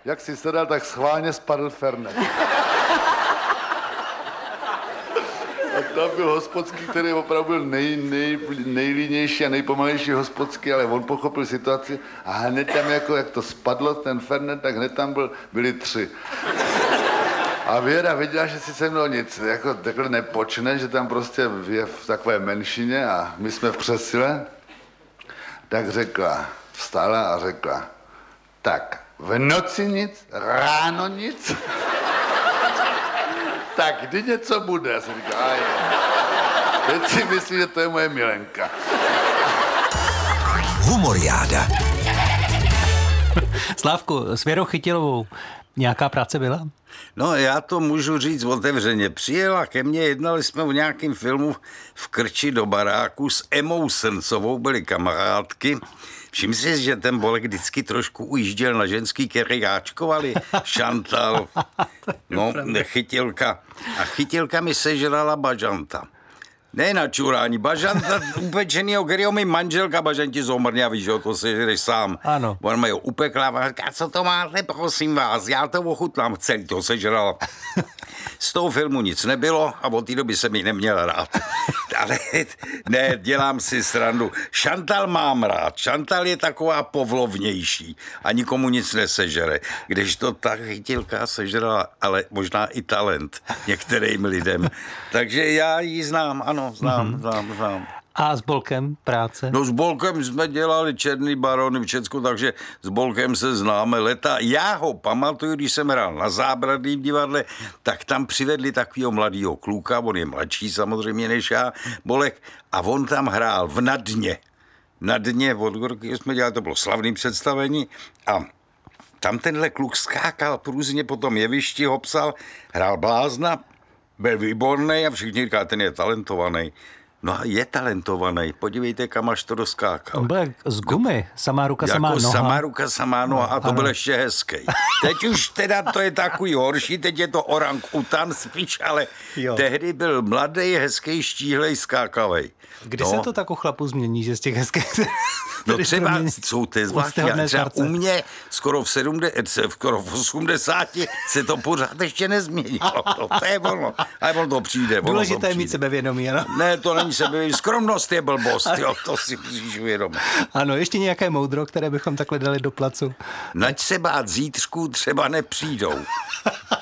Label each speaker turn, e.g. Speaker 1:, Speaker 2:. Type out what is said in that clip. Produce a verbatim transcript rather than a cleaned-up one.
Speaker 1: jak si sedal, tak schválně spadl Fernet. A tam byl hospodský, který opravdu byl nej, nej, nejlínější a nejpomalejší hospodský, ale on pochopil situaci a hned tam, jako jak to spadlo, ten Fernet, tak hned tam byl, byli tři. A Věra viděla, že si se mnou nic jako takhle nepočne, že tam prostě je v takové menšině a my jsme v přesile, tak řekla, vstala a řekla, tak v noci nic, ráno nic, tak kdy něco bude? Já jsem říkal, a je. Teď si myslím, že to je moje milenka.
Speaker 2: Humoriáda.
Speaker 3: Slávku, s Věrou Chytilovou nějaká práce byla?
Speaker 4: No, já to můžu říct otevřeně. Přijela ke mně, jednali jsme v nějakém filmu v Krči do baráku s Emou Srncovou, byly kamarádky. Všim si, že ten Bolek vždycky trošku ujížděl na ženský, který jáčkovali. Šantal, no, Chytilka. A Chytilka mi sežrala bažanta. Ne na čurání, bažanta upečenýho, kterýho mi manželka bažanti zomrňa, víš, jo, to sežereš sám.
Speaker 3: Ano.
Speaker 4: On mi ho upekla a říká, co to máte, prosím vás, já to ochutnám, celý to sežrala. Z toho filmu nic nebylo a od té doby jsem ji neměl rád. Ale ne, dělám si srandu. Šantal mám rád. Šantal je taková povlovnější a nikomu nic nesežere. Když to ta Chytilka sežrala, ale možná i talent některým lidem. Takže já ji znám, ano, znám, mm-hmm. znám, znám.
Speaker 3: A s Bolkem práce?
Speaker 4: No s Bolkem jsme dělali Černý barony v Česku, takže s Bolkem se známe leta. Já ho pamatuju, když jsem hrál na Zábradlí v divadle, tak tam přivedli takového mladého kluka, on je mladší samozřejmě než já, Bolek, a on tam hrál v Nadně. Na dně od Gorky jsme dělali, to bylo slavné představení a tam tenhle kluk skákal průzně po tom jevišti, ho psal, hrál blázna, byl výborný a všichni říkali, ten je talentovaný. No a je talentovaný. Podívejte, kam až to doskákal.
Speaker 3: On byl jak z gumy. Samá ruka,
Speaker 4: jako
Speaker 3: samá noha.
Speaker 4: Samá ruka, samá noha a to
Speaker 3: ano.
Speaker 4: byl ještě hezký. Teď už teda to je takový horší, teď je to orang utan spíš, ale
Speaker 3: Jo.
Speaker 4: tehdy byl mladý, hezký, štíhlej, skákavej.
Speaker 3: Kdy
Speaker 4: no.
Speaker 3: se to tak u chlapů změní, že z těch hezkých...
Speaker 4: No třeba jsou ty zvláštní, třeba u mě skoro v, sedmdesát, skoro v osmdesáti se to pořád ještě nezměnilo. To, to je ono. Ale ono to přijde. Ono
Speaker 3: Důležité
Speaker 4: to
Speaker 3: je
Speaker 4: přijde.
Speaker 3: mít sebevědomí, ano?
Speaker 4: Ne, to není sebevědomí. Skromnost je blbost, jo, to si musíš uvědomit.
Speaker 3: Ano, ještě nějaké moudro, které bychom takhle dali do placu.
Speaker 4: Naď se bát zítřků třeba nepřijdou.